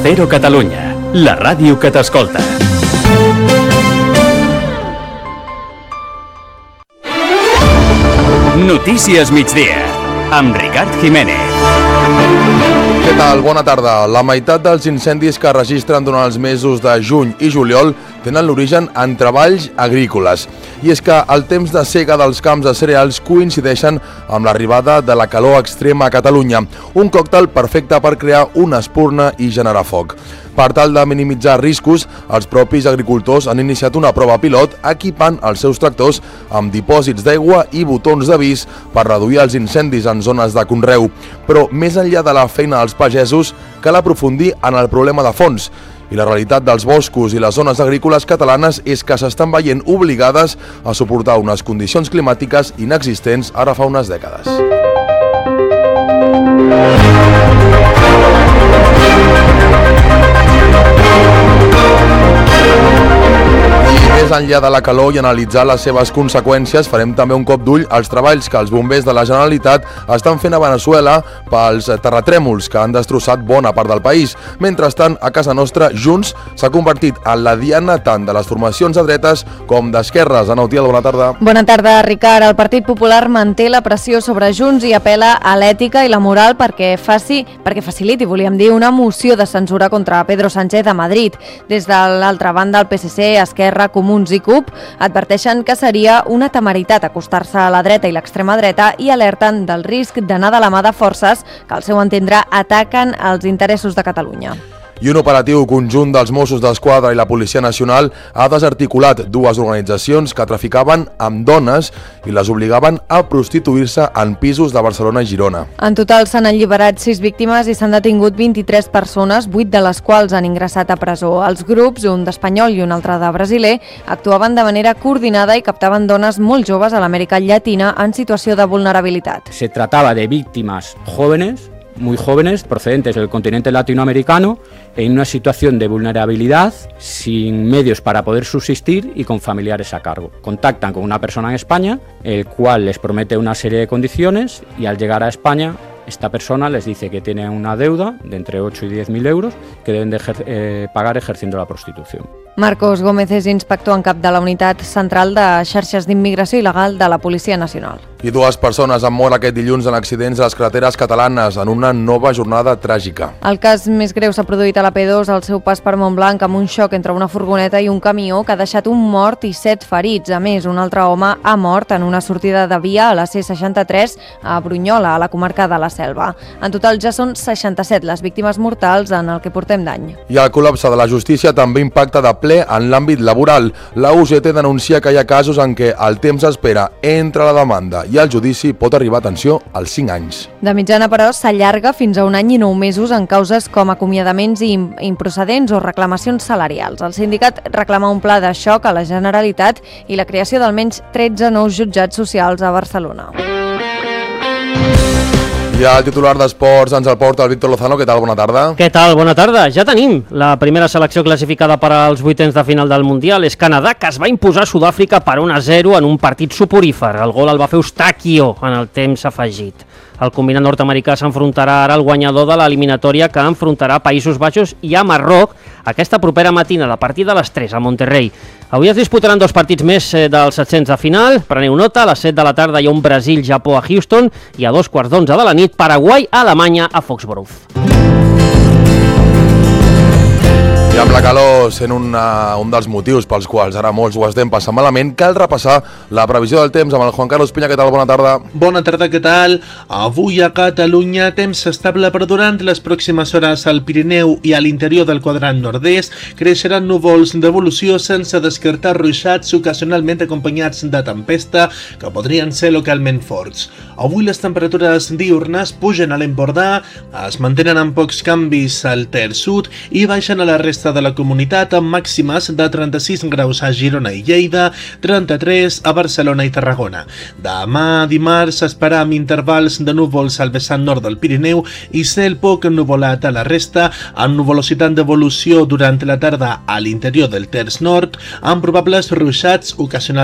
Cero Catalunya, la ràdio que t'escolta. Notícies migdia, amb Ricard Jiménez. Què tal? Bona tarda. La meitat dels incendis que es registren durant els mesos de juny i juliol tenen l'origen en treballs agrícoles. I és que el temps de sega dels camps de cereals coincideixen amb l'arribada de la calor extrema a Catalunya, un còctel perfecte per crear una espurna i generar foc. Per tal de minimitzar riscos, els propis agricultors han iniciat una prova pilot equipant els seus tractors amb dipòsits d'aigua i botons d'avís per reduir els incendis en zones de conreu. Però més enllà de la feina dels pagesos, cal aprofundir en el problema de fons. I la realitat dels boscos i les zones agrícoles catalanes és que s'estan veient obligades a suportar unes condicions climàtiques inexistents ara fa unes dècades. Més enllà de la calor i analitzar les seves conseqüències, farem també un cop d'ull als treballs que els bombers de la Generalitat estan fent a Veneçuela pels terratrèmols que han destrossat bona part del país. Mentrestant, a casa nostra, Junts s'ha convertit en la diana tant de les formacions de dretes com d'esquerres. Ana Utiel, bona tarda. Bona tarda, Ricard. El Partit Popular manté la pressió sobre Junts i apela a l'ètica i la moral perquè faciliti, volíem dir, una moció de censura contra Pedro Sánchez a Madrid. Des de l'altra banda, el PSC, Esquerra, Comuns i CUP adverteixen que seria una temeritat acostar-se a la dreta i l'extrema dreta i alerten del risc d'anar de la mà de forces que, al seu entendre, ataquen els interessos de Catalunya. I un operatiu conjunt dels Mossos d'Esquadra i la Policia Nacional ha desarticulat dues organitzacions que traficaven amb dones i les obligaven a prostituir-se en pisos de Barcelona i Girona. En total s'han alliberat 6 víctimes i s'han detingut 23 persones, 8 de les quals han ingressat a presó. Els grups, un d'espanyol i un altre de brasiler, actuaven de manera coordinada i captaven dones molt joves a l'Amèrica Llatina en situació de vulnerabilitat. Se trataba de víctimas jóvenes, muy jóvenes, procedentes del continente latinoamericano, en una situación de vulnerabilidad, sin medios para poder subsistir y con familiares a cargo. Contactan con una persona en España, el cual les promete una serie de condiciones y al llegar a España, esta persona les dice que tiene una deuda de entre 8 y 10.000 euros que deben de pagar ejerciendo la prostitución. Marcos Gómez és inspector en cap de la Unitat Central de Xarxes d'Immigració Il·legal de la Policia Nacional. I 2 persones han mort aquest dilluns en accidents a les carreteres catalanes en una nova jornada tràgica. El cas més greu s'ha produït a la P2 al seu pas per Montblanc amb un xoc entre una furgoneta i un camió que ha deixat un mort i 7 ferits. A més, un altre home ha mort en una sortida de via a la C63 a Brunyola, a la comarca de la Selva. En total ja són 67 les víctimes mortals en el que portem d'any. I el col·lapse de la justícia també impacta de ple en l'àmbit laboral. La UGT denuncia que hi ha casos en què el temps d'espera entre la demanda i el judici pot arribar, atenció, als 5 anys. De mitjana, però, s'allarga fins a 1 any i 9 mesos en causes com acomiadaments improcedents o reclamacions salarials. El sindicat reclama un pla de xoc a la Generalitat i la creació d'almenys 13 nous jutjats socials a Barcelona. I el titular d'Esports ens el porta el Víctor Lozano. Què tal? Bona tarda. Què tal? Bona tarda. Ja tenim la primera selecció classificada per als 8ens de final del Mundial. És Canadà, que es va imposar a Sud-àfrica per 1-0 en un partit soporífer. El gol el va fer Eustáquio en el temps afegit. El combinat nord-americà s'enfrontarà ara al guanyador de l'eliminatòria que enfrontarà Països Baixos i a Marroc aquesta propera matinada a partir de les 3 a Monterrey. Avui es disputaran 2 partits més dels 700 de final. Preneu nota, a les 7 de la tarda hi ha un Brasil-Japó a Houston i a 2:15 de la nit Paraguai-Alemanya a Foxborough. I amb la calor sent un dels motius pels quals ara molts ho estem passant malament, cal repassar la previsió del temps amb el Juan Carlos Piña. Què tal? Bona tarda. Bona tarda, què tal? Avui a Catalunya temps estable, però durant les pròximes hores al Pirineu i a l'interior del quadrant nord-est creixeran núvols d'evolució sense descartar ruixats ocasionalment acompanyats de tempesta que podrien ser localment forts. Avui les temperatures diurnes pugen a l'Empordà, es mantenen amb pocs canvis al Ter Sud i baixen a la resta de la comunitat amb màximes de 36 graus a Girona i Lleida, 33 a Barcelona i Tarragona. Demà dimarts s'espera amb intervals de núvols al vessant nord del Pirineu i cel poc ennuvolat a la resta, amb nuvolositat d'evolució durant la tarda a l'interior del terç nord, amb probables ruixats ocasionals